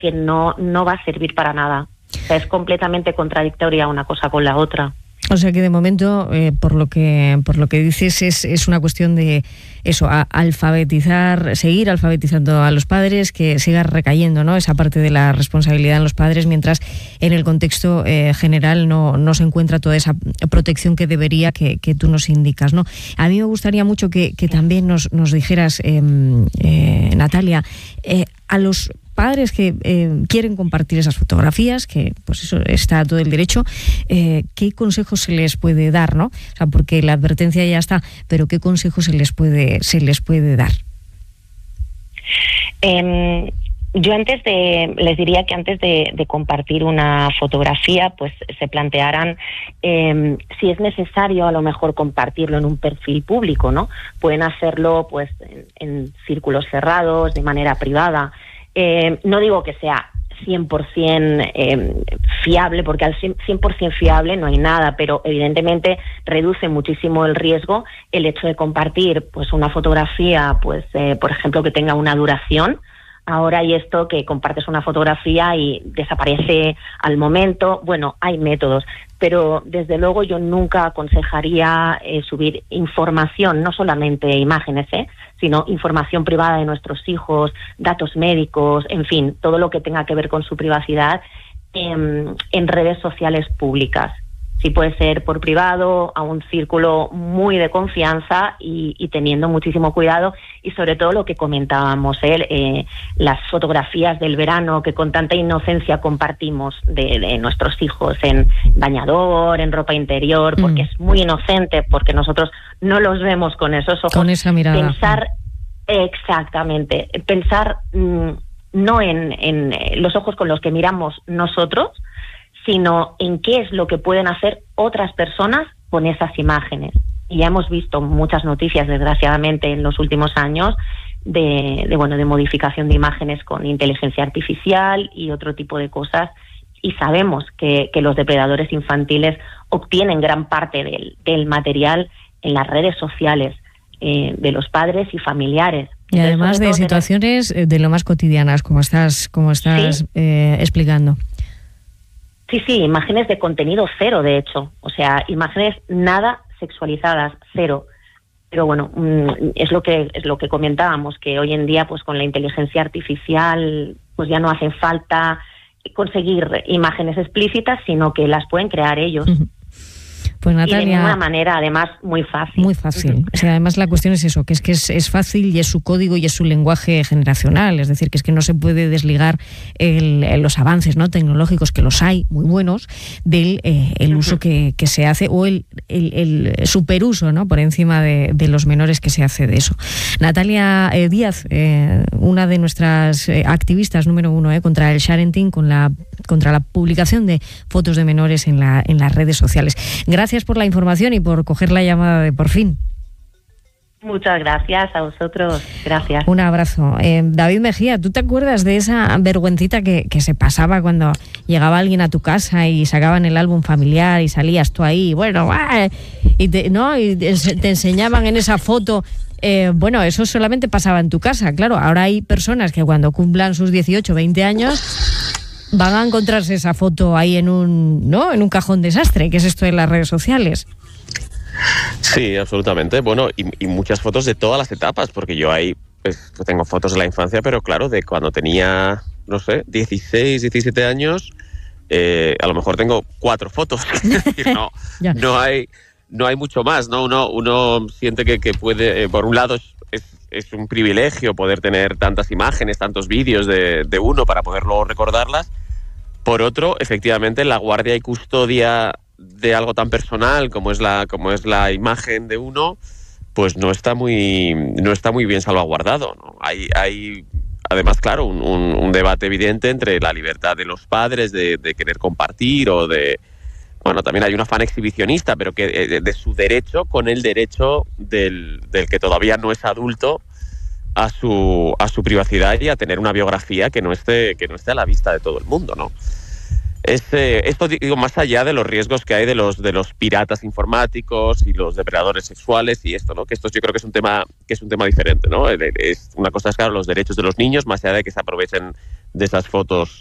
que no va a servir para nada. O sea, es completamente contradictoria una cosa con la otra. O sea que de momento, por lo que dices, es una cuestión de eso, seguir alfabetizando a los padres, que siga recayendo, ¿no?, esa parte de la responsabilidad en los padres, mientras en el contexto general no se encuentra toda esa protección que debería, que tú nos indicas, ¿no? A mí me gustaría mucho que también nos dijeras, Natalia, a los padres que quieren compartir esas fotografías, que pues eso está todo el derecho, ¿qué consejos se les puede dar, no? O sea, porque la advertencia ya está, pero ¿qué consejos se les puede dar? Yo les diría que antes de compartir una fotografía, pues se plantearan si es necesario a lo mejor compartirlo en un perfil público, ¿no? Pueden hacerlo pues en círculos cerrados, de manera privada. No digo que sea 100% fiable, porque al 100% fiable no hay nada, pero evidentemente reduce muchísimo el riesgo el hecho de compartir pues una fotografía, pues por ejemplo, que tenga una duración. Ahora hay esto que compartes una fotografía y desaparece al momento. Bueno, hay métodos, pero desde luego yo nunca aconsejaría subir información, no solamente imágenes, sino información privada de nuestros hijos, datos médicos, en fin, todo lo que tenga que ver con su privacidad en redes sociales públicas. Sí, puede ser por privado, a un círculo muy de confianza y teniendo muchísimo cuidado, y sobre todo lo que comentábamos, las fotografías del verano que con tanta inocencia compartimos de nuestros hijos en bañador, en ropa interior, porque es muy inocente, porque nosotros no los vemos con esos ojos. Con esa mirada. Pensar no en los ojos con los que miramos nosotros, sino en qué es lo que pueden hacer otras personas con esas imágenes. Y ya hemos visto muchas noticias, desgraciadamente, en los últimos años de modificación de imágenes con inteligencia artificial y otro tipo de cosas, y sabemos que los depredadores infantiles obtienen gran parte del material en las redes sociales de los padres y familiares. Y además de situaciones de lo más cotidianas, como estás ¿sí? Explicando. Sí, imágenes de contenido cero, de hecho. O sea, imágenes nada sexualizadas, cero. Pero bueno, es lo que comentábamos, que hoy en día, pues con la inteligencia artificial, pues ya no hace falta conseguir imágenes explícitas, sino que las pueden crear ellos. Pues Natalia, y de una manera además muy fácil. Muy fácil. O sea, además la cuestión es eso, que es fácil y es su código y es su lenguaje generacional. Es decir, que es que no se puede desligar los avances, ¿no?, tecnológicos, que los hay muy buenos, del el uso que se hace, o el superuso, ¿no?, por encima de los menores que se hace de eso. Natalia Díaz, una de nuestras activistas número 1 contra el sharenting, contra la publicación de fotos de menores en las redes sociales. Gracias por la información y por coger la llamada de Por Fin. Muchas gracias a vosotros. Gracias. Un abrazo. David Mejía, ¿tú te acuerdas de esa vergüencita que se pasaba cuando llegaba alguien a tu casa y sacaban el álbum familiar y salías tú ahí? Bueno, y te enseñaban en esa foto. Bueno, eso solamente pasaba en tu casa. Claro, ahora hay personas que cuando cumplan sus 18, 20 años van a encontrarse esa foto ahí en un cajón desastre, que es esto de las redes sociales. Sí, absolutamente. Bueno, y muchas fotos de todas las etapas, porque yo ahí pues, tengo fotos de la infancia, pero claro, de cuando tenía, no sé, 16, 17 años, a lo mejor tengo 4 fotos. Es decir, no hay mucho más, ¿no? Uno siente que puede, por un lado, es un privilegio poder tener tantas imágenes, tantos vídeos de uno para poder luego recordarlas. Por otro, efectivamente, la guardia y custodia de algo tan personal como es la imagen de uno, pues no está muy bien salvaguardado, ¿no? Hay además, claro, un debate evidente entre la libertad de los padres de querer compartir o de... Bueno, también hay un afán exhibicionista, pero que de su derecho con el derecho del que todavía no es adulto a su privacidad y a tener una biografía que no esté a la vista de todo el mundo, ¿no? Esto digo, más allá de los riesgos que hay de los piratas informáticos y los depredadores sexuales y esto, ¿no? Que esto yo creo que es un tema diferente, ¿no? Es una cosa es, claro, los derechos de los niños, más allá de que se aprovechen de esas fotos